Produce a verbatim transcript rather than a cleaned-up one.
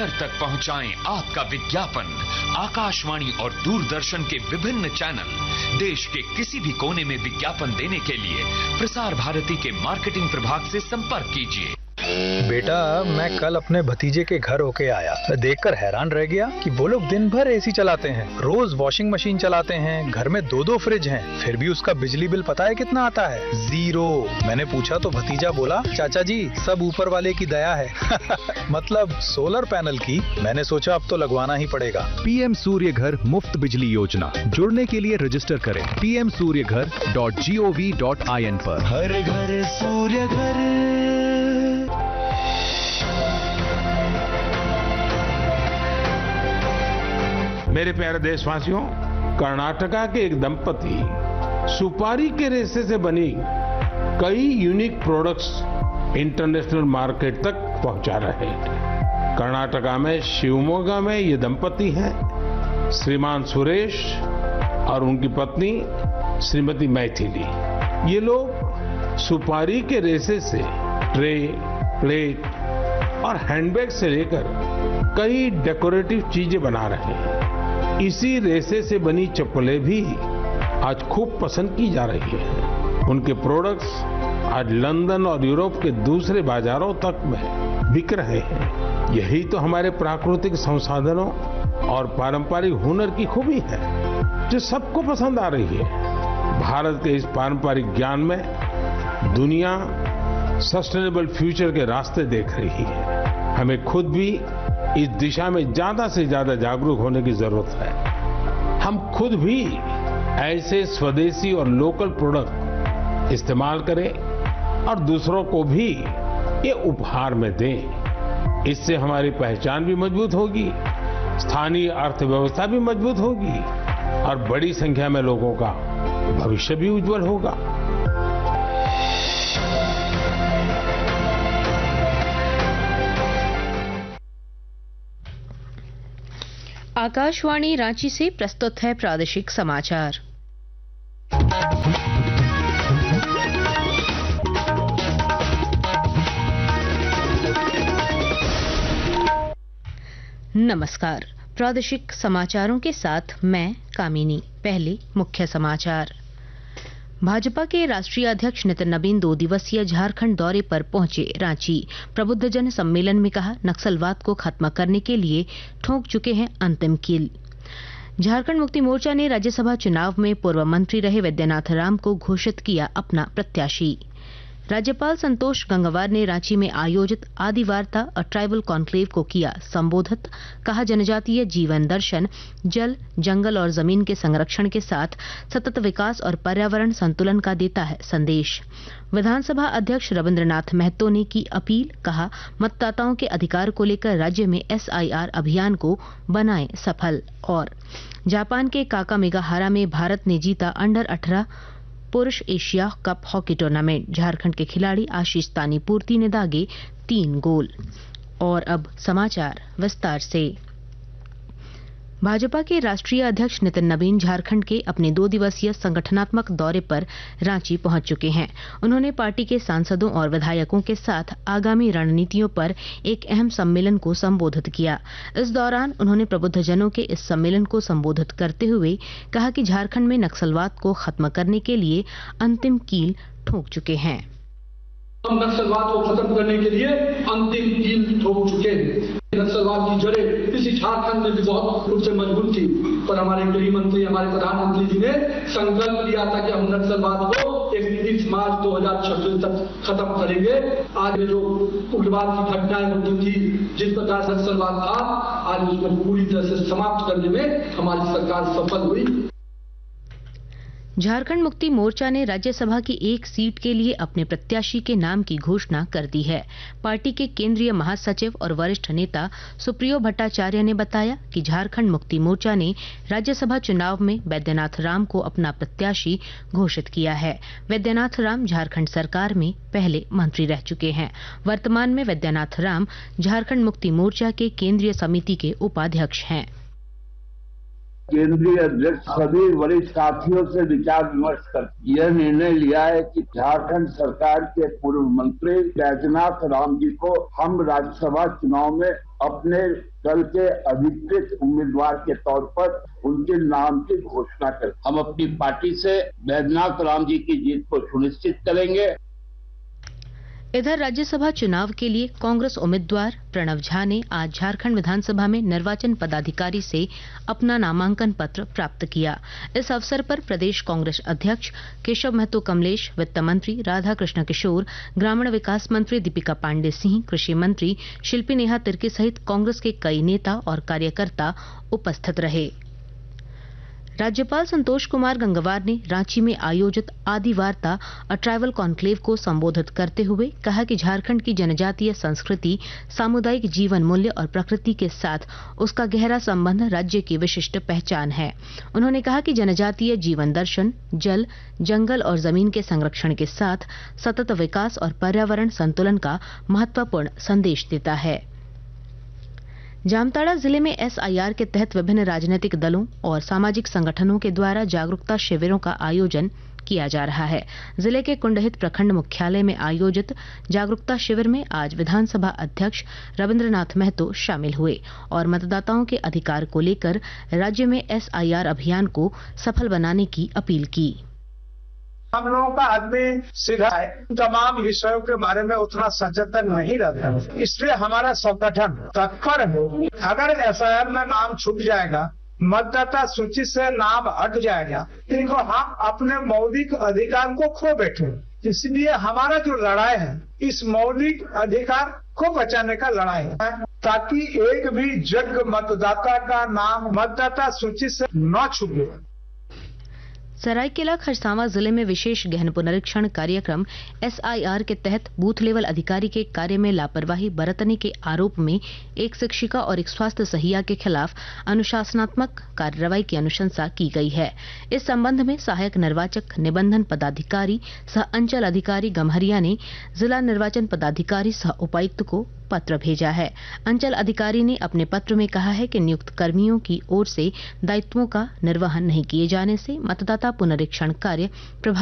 घर तक पहुंचाएं आपका विज्ञापन। आकाशवाणी और दूरदर्शन के विभिन्न चैनल देश के किसी भी कोने में विज्ञापन देने के लिए प्रसार भारती के मार्केटिंग प्रभाग से संपर्क कीजिए। बेटा, मैं कल अपने भतीजे के घर होके आया। मैं देखकर हैरान रह गया कि वो लोग दिन भर एसी चलाते हैं, रोज वॉशिंग मशीन चलाते हैं, घर में दो दो फ्रिज हैं, फिर भी उसका बिजली बिल पता है कितना आता है? जीरो। मैंने पूछा तो भतीजा बोला, चाचा जी सब ऊपर वाले की दया है। मतलब सोलर पैनल की। मैंने सोचा अब तो लगवाना ही पड़ेगा। पीएम सूर्य घर मुफ्त बिजली योजना, जुड़ने के लिए रजिस्टर करें पी एम सूर्य घर dot G O V dot I N पर। हर घर सूर्य घर। मेरे प्यारे देशवासियों, कर्नाटका के एक दंपति सुपारी के रेशे से बनी कई यूनिक प्रोडक्ट्स इंटरनेशनल मार्केट तक पहुंचा रहे हैं। कर्नाटका में शिवमोगा में ये दंपति हैं, श्रीमान सुरेश और उनकी पत्नी श्रीमती मैथिली। ये लोग सुपारी के रेशे से ट्रे, प्लेट और हैंडबैग से लेकर कई डेकोरेटिव चीजें बना रहे हैं। इसी रेशे से बनी चप्पलें भी आज खूब पसंद की जा रही है। उनके प्रोडक्ट्स आज लंदन और यूरोप के दूसरे बाजारों तक में बिक रहे हैं। यही तो हमारे प्राकृतिक संसाधनों और पारंपरिक हुनर की खूबी है, जो सबको पसंद आ रही है। भारत के इस पारंपरिक ज्ञान में दुनिया सस्टेनेबल फ्यूचर के रास्ते देख रही है। हमें खुद भी इस दिशा में ज्यादा से ज्यादा जागरूक होने की जरूरत है। हम खुद भी ऐसे स्वदेशी और लोकल प्रोडक्ट इस्तेमाल करें और दूसरों को भी ये उपहार में दें। इससे हमारी पहचान भी मजबूत होगी, स्थानीय अर्थव्यवस्था भी मजबूत होगी और बड़ी संख्या में लोगों का भविष्य भी उज्जवल होगा। आकाशवाणी रांची से प्रस्तुत है प्रादेशिक समाचार। नमस्कार, प्रादेशिक समाचारों के साथ मैं कामिनी। पहले मुख्य समाचार। भाजपा के राष्ट्रीय अध्यक्ष नितिन नबीन दो दिवसीय झारखंड दौरे पर पहुंचे। रांची प्रबुद्धजन सम्मेलन में कहा, नक्सलवाद को खत्म करने के लिए ठोक चुके हैं अंतिम कील। झारखंड मुक्ति मोर्चा ने राज्यसभा चुनाव में पूर्व मंत्री रहे वैद्यनाथ राम को घोषित किया अपना प्रत्याशी। राज्यपाल संतोष गंगवार ने रांची में आयोजित आदि वार्ता और ट्राइबल कॉन्क्लेव को किया संबोधित। कहा, जनजातीय जीवन दर्शन जल, जंगल और जमीन के संरक्षण के साथ सतत विकास और पर्यावरण संतुलन का देता है संदेश। विधानसभा अध्यक्ष रविंद्रनाथ महतो ने की अपील। कहा, मतदाताओं के अधिकार को लेकर राज्य में एस आई आर अभियान को बनाएं सफल। और जापान के काकामिगाहारा में भारत ने जीता अंडर अठारह पुरुष Asia cup hockey tournament. Jharkhand के खिलाड़ी आशीष तानीपूर्ति ने दागे तीन गोल। और अब समाचार विस्तार से। भाजपा के राष्ट्रीय अध्यक्ष नितिन नबीन झारखंड के अपने दो दिवसीय संगठनात्मक दौरे पर रांची पहुंच चुके हैं। उन्होंने पार्टी के सांसदों और विधायकों के साथ आगामी रणनीतियों पर एक अहम सम्मेलन को संबोधित किया। इस दौरान उन्होंने प्रबुद्धजनों के इस सम्मेलन को संबोधित करते हुए कहा कि झारखंड में नक्सलवाद को खत्म करने के लिए अंतिम कील ठोक चुके हैं। हम नक्सलवाद को खत्म करने के लिए अंतिम कील ठोक चुके हैं। नक्सलवाद की जड़ें इसी झारखंड में भी बहुत रूप से मजबूत थी, पर हमारे गृह मंत्री, हमारे प्रधानमंत्री जी ने संकल्प लिया था कि हम नक्सलवाद को इकतीस मार्च दो हजार छब्बीस तक खत्म करेंगे। आज जो उग्रवाद की घटनाएं होती थी, जिस प्रकार से नक्सलवाद था, आज उसको पूरी तरह से समाप्त करने में हमारी सरकार सफल हुई। झारखंड मुक्ति मोर्चा ने राज्यसभा की एक सीट के लिए अपने प्रत्याशी के नाम की घोषणा कर दी है। पार्टी के केंद्रीय महासचिव और वरिष्ठ नेता सुप्रियो भट्टाचार्य ने बताया कि झारखंड मुक्ति मोर्चा ने राज्यसभा चुनाव में वैद्यनाथ राम को अपना प्रत्याशी घोषित किया है। वैद्यनाथ राम झारखंड सरकार में पहले मंत्री रह चुके हैं। वर्तमान में वैद्यनाथ राम झारखंड मुक्ति मोर्चा के केंद्रीय समिति के उपाध्यक्ष हैं। केंद्रीय अध्यक्ष सभी वरिष्ठ साथियों से विचार विमर्श कर यह निर्णय लिया है कि झारखंड सरकार के पूर्व मंत्री बैजनाथ राम जी को हम राज्यसभा चुनाव में अपने दल के अधिकृत उम्मीदवार के तौर पर उनके नाम की घोषणा करें। हम अपनी पार्टी से बैजनाथ राम जी की जीत को सुनिश्चित करेंगे। इधर राज्यसभा चुनाव के लिए कांग्रेस उम्मीदवार प्रणव झा ने आज झारखंड विधानसभा में निर्वाचन पदाधिकारी से अपना नामांकन पत्र प्राप्त किया। इस अवसर पर प्रदेश कांग्रेस अध्यक्ष केशव महतो कमलेश, वित्त मंत्री राधा कृष्ण किशोर, ग्रामीण विकास मंत्री दीपिका पांडे सिंह, कृषि मंत्री शिल्पी नेहा तिर्की सहित कांग्रेस के कई नेता और कार्यकर्ता उपस्थित रहे। राज्यपाल संतोष कुमार गंगवार ने रांची में आयोजित आदि वार्ता और ट्राइबल कॉन्क्लेव को संबोधित करते हुए कहा कि झारखंड की जनजातीय संस्कृति, सामुदायिक जीवन मूल्य और प्रकृति के साथ उसका गहरा संबंध राज्य की विशिष्ट पहचान है। उन्होंने कहा कि जनजातीय जीवन दर्शन जल, जंगल और जमीन के संरक्षण के साथ सतत विकास और पर्यावरण संतुलन का महत्वपूर्ण संदेश देता है। जामताड़ा जिले में एस आई आर के तहत विभिन्न राजनीतिक दलों और सामाजिक संगठनों के द्वारा जागरूकता शिविरों का आयोजन किया जा रहा है। जिले के कुंडहित प्रखंड मुख्यालय में आयोजित जागरूकता शिविर में आज विधानसभा अध्यक्ष रविंद्रनाथ महतो शामिल हुए और मतदाताओं के अधिकार को लेकर राज्य में एस आई आर अभियान को सफल बनाने की अपील की। हम लोगों का आदमी सीधा है, तमाम विषयों के बारे में उतना सचेतन नहीं रहता, इसलिए हमारा संगठन तत्पर है। अगर एस आई आर में नाम छूट जाएगा, मतदाता सूची से नाम हट जाएगा, तो हम अपने मौलिक अधिकार को खो बैठे। इसलिए हमारा जो लड़ाई है, इस मौलिक अधिकार को बचाने का लड़ाई है, ताकि एक भी योग्य मतदाता का नाम मतदाता सूची से न छूटे। सरायकेला खरसावां जिले में विशेष गहन पुनरीक्षण कार्यक्रम एस आई आर के तहत बूथ लेवल अधिकारी के कार्य में लापरवाही बरतने के आरोप में एक शिक्षिका और एक स्वास्थ्य सहिया के खिलाफ अनुशासनात्मक कार्रवाई की अनुशंसा की गई है। इस संबंध में सहायक निर्वाचक निबंधन पदाधिकारी सह अंचल अधिकारी गम्हरिया ने जिला निर्वाचन पदाधिकारी सह उपायुक्त को पत्र भेजा है। अंचल अधिकारी ने अपने पत्र में कहा है कि नियुक्त कर्मियों की ओर से दायित्वों का निर्वहन नहीं किए जाने से मतदाता पुनरीक्षण कार्य प्रभावित